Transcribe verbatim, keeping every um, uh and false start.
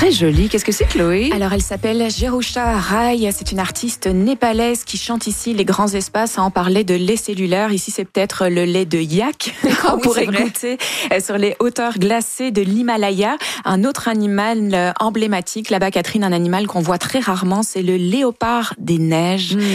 Très jolie. Qu'est-ce que c'est, Chloé? Alors, elle s'appelle Jerusha Rai. C'est une artiste népalaise qui chante ici les grands espaces. On parlait de lait cellulaire. Ici, c'est peut-être le lait de yak qu'on oui, pourrait goûter sur les hauteurs glacées de l'Himalaya. Un autre animal emblématique là-bas, Catherine, un animal qu'on voit très rarement, c'est le léopard des neiges. Mmh.